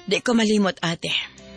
Di ko malimot, ate.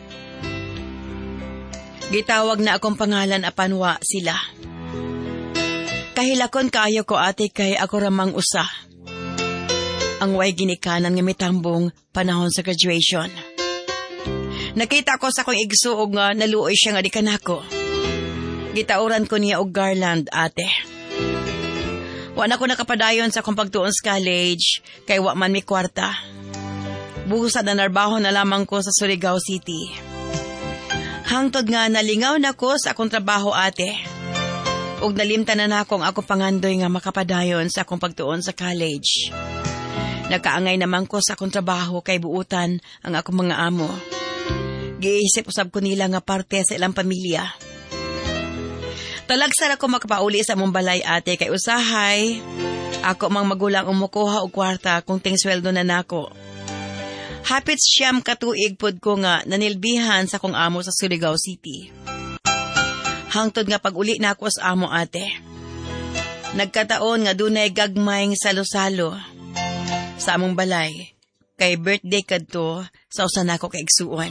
Gitawag na akong pangalan apan wa sila. Kahilakon kaayo ko, ate, kay ako ramang usa. Ang way ginikanan nga mitambong panahon sa graduation. Nakita ko sa kong igsuog nga naluoy siya nga di kanako. Gitauran ko niya og garland, ate. Wa na ko nakapadayon sa akong pagtuon sa college kay wa man mi kwarta. Busa na narbaho na lamang ko sa Surigao City. Hangtod nga nalingaw na ko sa akong trabaho, ate. Ug nalimtanan na akong ako pangandoy nga makapadayon sa akong pagtuon sa college. Nakaangay naman ko sa akong trabaho kay buutan ang akong mga amo. Giisip usab ko nila nga parte sa ilang pamilya. Talagsar ako makapauli sa mong balay, ate, kay usahay. Ako mang magulang umukuha og kwarta kung tingsweldo na nako. Hapit siyam katuig pod ko nga nanilbihan sa kong amo sa Surigao City. Hangtod nga pag-uli na ako sa amo, ate. Nagkataon nga dunay gagmayng salo-salo sa among balay kay birthday kadto sa usa nako kay igsuon.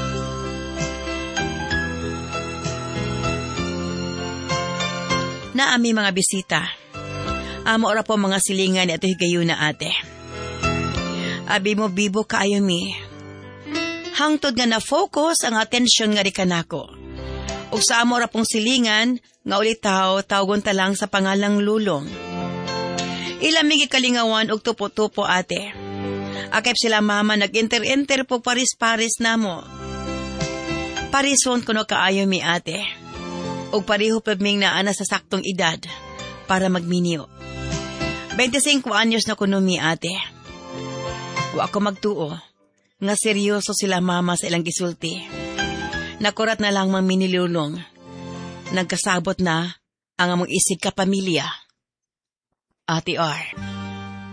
Naami mga bisita. Amo ora po mga silingan ni ato higayuna, ate. Abi mo bibo kaayo mi. Hangtod nga na-focus ang atensyon nga di kanako. Ug sa amo ra pong silingan nga ulitaw tawgon ta lang sa pangalang Lulong. Ilamig ikalingawan og tupo-tupo, ate. Akip sila mama nag-enter-enter po paris-paris namo. Parison kuno kaayo mi, ate. Ug pareho paming naana sa saktong edad para magminyo. 25 anyos na kuno mi, ate. Wa ako magtuo nga seryoso sila mama sa ilang gisulti. Nakurat na lang mang minilulong. Nagkasabot na ang among isig ka pamilya. Ate R.